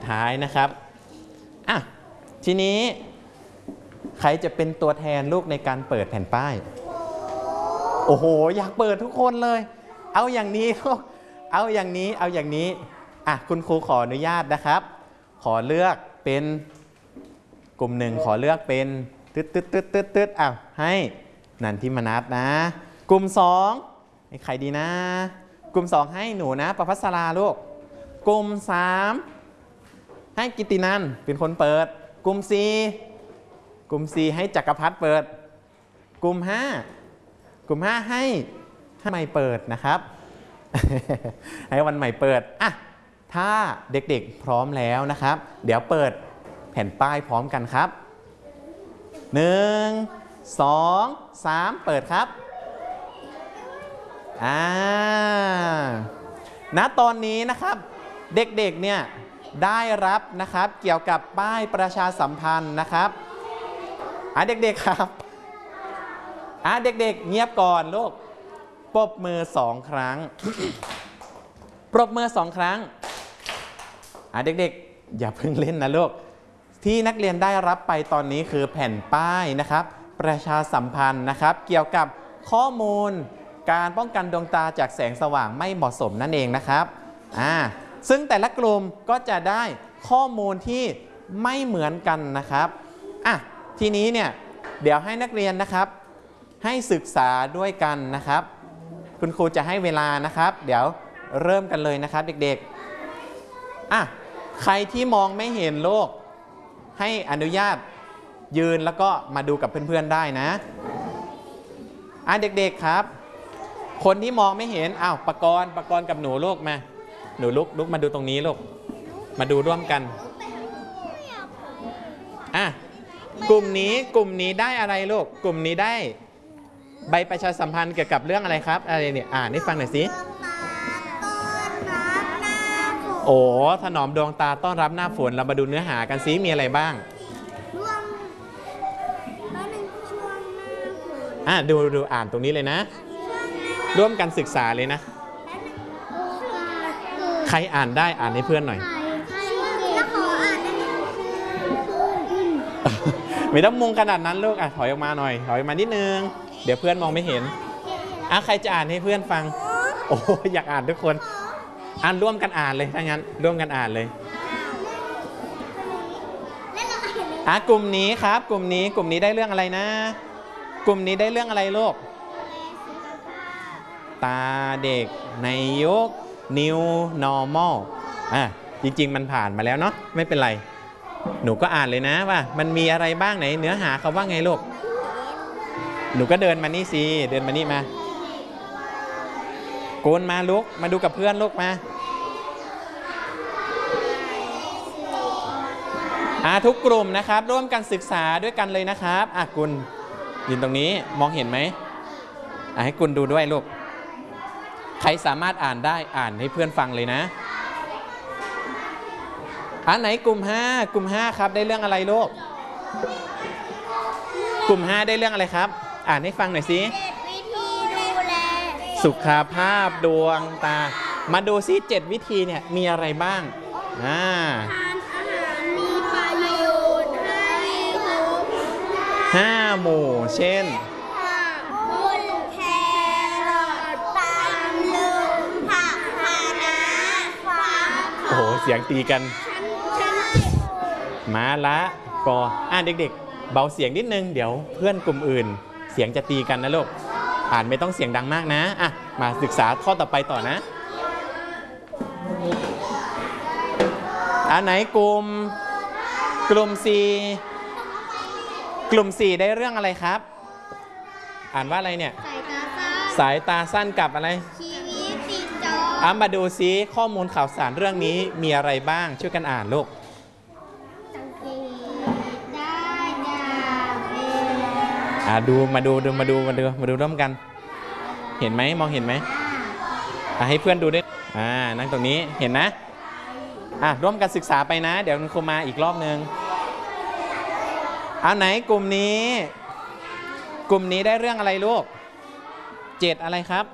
ท้ายนะครับอ่ะทีนี้ใครจะเป็นตัวแทนลูกในการเปิดแผ่นป้ายโอ้โหอยากเปิดทุกคนเลยเอาอย่างนี้ลูกเอาอย่างนี้อ่ะคุณครูขออนุญาตนะครับขอเลือกเป็นกลุ่มหนึ่งขอเลือกเป็นตึ๊ดอ้าวให้นันทิมนัสนะกลุ่ม2ให้ใครดีนะกลุ่ม2ให้หนูนะประภัสราลูกกลุ่ม3ให้กิตินันเป็นคนเปิดกลุ่ม4ให้จักรพัฒน์เปิดกลุ่ม5ให้ใหม่เปิดนะครับ ให้วันใหม่เปิดอ่ะถ้าเด็กๆพร้อมแล้วนะครับเดี๋ยวเปิดแผ่นป้ายพร้อมกันครับ1 2 3เปิดครับณตอนนี้นะครับเด็กๆเนี่ยได้รับนะครับเกี่ยวกับป้ายประชาสัมพันธ์นะครับเด็กๆครับเด็กๆเงียบก่อนลูกปรบมือ2 ครั้ง ปรบมือ2 ครั้งเด็กๆอย่าเพิ่งเล่นนะลูกที่นักเรียนได้รับไปตอนนี้คือแผ่นป้ายนะครับประชาสัมพันธ์นะครับเกี่ยวกับข้อมูลการป้องกันดวงตาจากแสงสว่างไม่เหมาะสมนั่นเองนะครับซึ่งแต่ละกลุ่มก็จะได้ข้อมูลที่ไม่เหมือนกันนะครับทีนี้เนี่ยเดี๋ยวให้นักเรียนนะครับให้ศึกษาด้วยกันนะครับคุณครูจะให้เวลานะครับเดี๋ยวเริ่มกันเลยนะครับเด็กๆใครที่มองไม่เห็นโลกให้อนุญาตยืนแล้วก็มาดูกับเพื่อนๆได้นะเด็กๆครับคนที่มองไม่เห็นปกรณ์กับหนูลูกมาหนูลุกมาดูตรงนี้ลูกมาดูร่วมกันกลุ่มนี้ได้อะไรลูกกลุ่มนี้ได้ใบประชาสัมพันธ์เกี่ยวกับเรื่องอะไรครับอะไรเนี่ยให้ฟังหน่อยสิโอ้ถนอมดวงตาต้อนรับหน้าฝนเรามาดูเนื้อหากันซิมีอะไรบ้างดูอ่านตรงนี้เลยนะร่วมกันศึกษาเลยนะใครอ่านได้อ่านให้เพื่อนหน่อยไม่ต้องมุงขนาดนั้นลูกถอยออกมาหน่อยถอยออกมานิดนึงเดี๋ยวเพื่อนมองไม่เห็นใครจะอ่านให้เพื่อนฟังโอ้อยากอ่านทุกคนร่วมกันอ่านเลยถ้างั้นร่วมกันอ่านเลยกลุ่มนี้ครับกลุ่มนี้ได้เรื่องอะไรนะกลุ่มนี้ได้เรื่องอะไรลูกตาเด็กในยุค New Normal จริงๆมันผ่านมาแล้วเนาะไม่เป็นไรหนูก็อ่านเลยนะว่ามันมีอะไรบ้างไหนเนื้อหาเขาว่าไงลูกหนูก็เดินมานี่สิเดินมานี่มาโกนมาลูกมาดูกับเพื่อนลูกมาทุกกลุ่มนะครับร่วมกันศึกษาด้วยกันเลยนะครับกุลยืนตรงนี้มองเห็นไหมให้กุลดูด้วยลูกใครสามารถอ่านได้อ่านให้เพื่อนฟังเลยนะไหนกลุ่ม5ครับได้เรื่องอะไรลูกกลุ่ม5ได้เรื่องอะไรครับอ่านให้ฟังหน่อยสิวิธีดูแลสุขภาพดวงตามาดูซิ7วิธีเนี่ยมีอะไรบ้างทานอาหารมีประโยชน์ให้ครบ5 หมู่เช่นบุญแครอทตำลึงผักคะน้าโอ้โหเสียงตีกันมาละกอเด็กๆเบาเสียงนิดนึงเดี๋ยวเพื่อนกลุ่มอื่นเสียงจะตีกันนะลูกอ่านไม่ต้องเสียงดังมากนะมาศึกษาข้อต่อไปต่อนะไหนกลุ่ม4ได้เรื่องอะไรครับอ่านว่าอะไรเนี่ยสายตาสั้นกับอะไรชีวิตติดจอมาดูซิข้อมูลข่าวสารเรื่องนี้มีอะไรบ้างช่วยกันอ่านลูกดูมาดูร่วมกันเห็นไหมมองเห็นไหมให้เพื่อนดูด้วยนั่งตรงนี้เห็นนะร่วมกันศึกษาไปนะเดี๋ยวคุณครูมาอีกรอบนึงไหนกลุ่มนี้ได้เรื่องอะไรลูก7อะไรครับ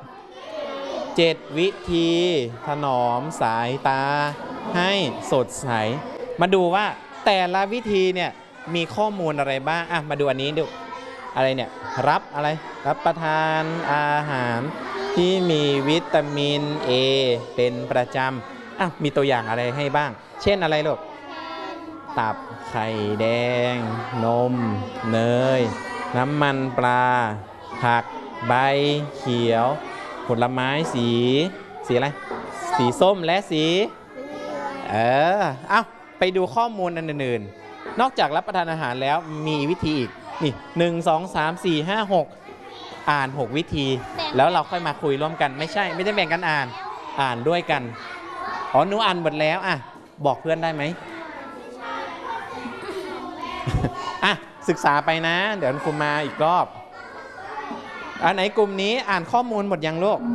7วิธีถนอมสายตาให้สดใสมาดูว่าแต่ละวิธีเนี่ยมีข้อมูลอะไรบ้างอ่ะมาดูอันนี้ดูอะไรเนี่ยรับอะไรรับประทานอาหารที่มีวิตามิน A เป็นประจำอ่ะมีตัวอย่างอะไรให้บ้างเช่นอะไรลูกตับไข่แดงนมเนยน้ำมันปลาผักใบเขียวผลไม้สีอะไรสีส้มและสีเอ้าไปดูข้อมูลอันอื่นๆนอกจากรับประทานอาหารแล้วมีวิธีอีกนี่1 2 3 4 5 6อ่าน6วิธีแล้วเราค่อยมาคุยร่วมกันไม่ได้แบ่งกันอ่านด้วยกันอ๋อหนูอ่านหมดแล้วอ่ะบอกเพื่อนได้ไหม อ่ะศึกษาไปนะเดี๋ยวคุณมาอีกรอบอันไหนกลุ่มนี้อ่านข้อมูลหมดยังลูก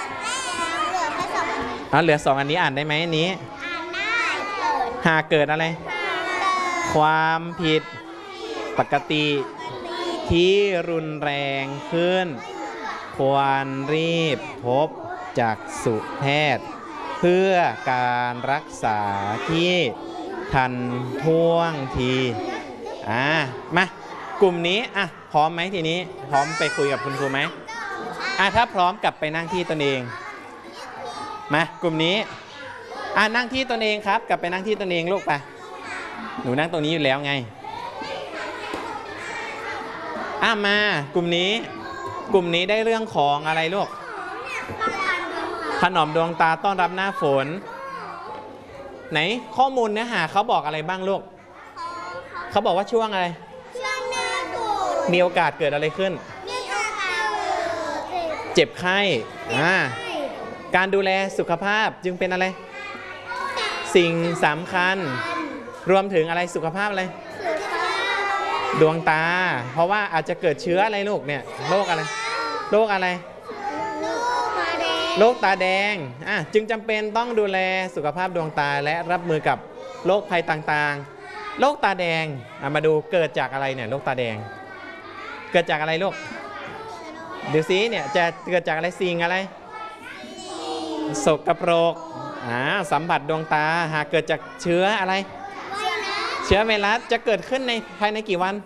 เหลือ2อันนี้อ่านได้ไหมอันนี้หากเกิดอะไรความผิดปกติที่รุนแรงขึ้นควรรีบพบจักษุแพทย์เพื่อการรักษาที่ทันท่วงทีมากลุ่มนี้พร้อมไหมทีนี้พร้อมไปคุยกับคุณครูไหมถ้าพร้อมกลับไปนั่งที่ตนเองมากลุ่มนี้นั่งที่ตนเองครับกลับไปนั่งที่ตนเองลูกไปหนูนั่งตรงนี้อยู่แล้วไงมากลุ่มนี้ได้เรื่องของอะไรลูกขนมดวงตาต้อนรับหน้าฝนไหนข้อมูลเนื้อหาเขาบอกอะไรบ้างลูกเขาบอกว่าช่วงอะไรมีโอกาสเกิดอะไรขึ้นเจ็บไข้การดูแลสุขภาพจึงเป็นอะไรสิ่งสำคัญรวมถึงอะไรสุขภาพอะไรดวงตาเพราะว่าอาจจะเกิดเชื้ออะไรลูกเนี่ยโรคอะไรโรคตาแดงจึงจำเป็นต้องดูแลสุขภาพดวงตาและรับมือกับโรคภัยต่างๆโรคตาแดงมาดูเกิดจากอะไรเนี่ยโรคตาแดงเกิดจากอะไรลูกดูซิเนี่ยจะเกิดจากอะไรสิ่งอะไรสกปรกสัมผัสดวงตาหากเกิดจากเชื้ออะไรเชื้อไวรัสจะเกิดขึ้นในภายในกี่วัน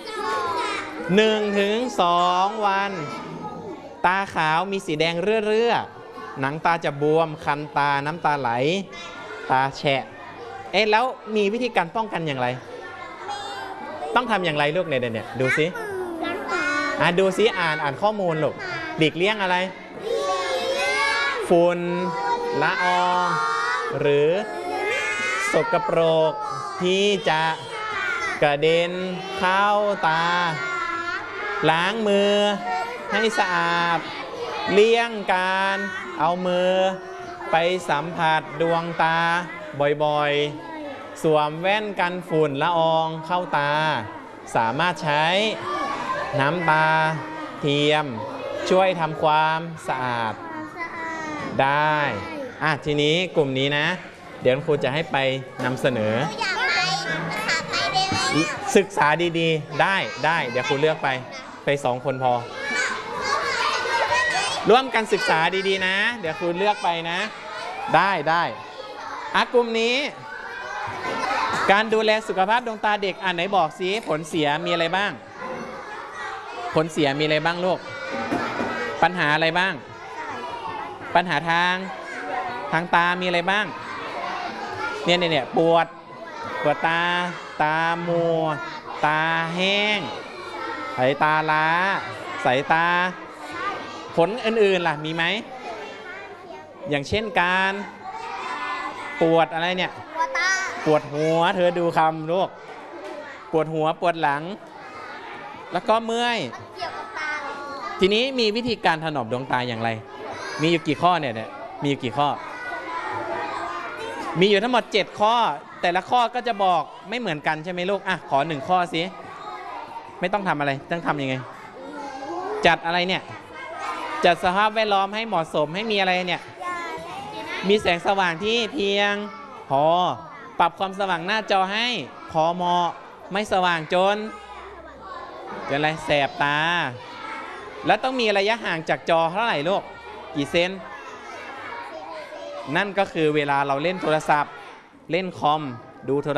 1 ถึง 2 วันตาขาวมีสีแดงเรื่อๆหนังตาจะบวมคันตาน้ำตาไหลตาแฉะแล้วมีวิธีการป้องกันอย่างไรต้องทำอย่างไรลูกเนี่ยดูซิดูซิอ่านข้อมูลลูกหลีกเลี่ยงอะไรฝุ่นละอองหรือสกปรกที่จะกระเด็นเข้าตาล้างมือให้สะอาดเลี่ยงการเอามือไปสัมผัสดวงตาบ่อยๆสวมแว่นกันฝุ่นละอองเข้าตาสามารถใช้น้ำตาเทียมช่วยทำความสะอาดได้ทีนี้กลุ่มนี้นะเดี๋ยวครูจะให้ไปนำเสนอศึกษาดีๆได้เดี๋ยวครูเลือกไป2 คนพอร่วมกันศึกษาดีๆนะเดี๋ยวครูเลือกไปนะได้กลุ่มนี้การดูแลสุขภาพดวงตาเด็กไหนบอกสิผลเสียมีอะไรบ้างผลเสียมีอะไรบ้างลูกปัญหาอะไรบ้างปัญหาทางตามีอะไรบ้างเนี่ยปวดตามัวตาแห้งสายตาล้าสายตาผลอื่นๆล่ะมีไหมอย่างเช่นการปวดอะไรเนี่ยปวดหัวเธอดูคำลูกปวดหัวปวดหลังแล้วก็เมื่อยทีนี้มีวิธีการถนอมดวงตาอย่างไรมีอยู่กี่ข้อเนี่ยมีอยู่กี่ข้อมีอยู่ทั้งหมด7 ข้อแต่ละข้อก็จะบอกไม่เหมือนกันใช่ไหมลูกขอ1 ข้อสิไม่ต้องทำอะไรต้องทำยังไงจัดอะไรเนี่ยจัดสภาพแวดล้อมให้เหมาะสมให้มีอะไรเนี่ยมีแสงสว่างที่เพียงพอปรับความสว่างหน้าจอให้พอเหมาะไม่สว่างจนอะไรแสบตาแล้วต้องมีระยะห่างจากจอเท่าไหร่ลูกกี่เซนนั่นก็คือเวลาเราเล่นโทรศัพท์เล่นคอมดูโทร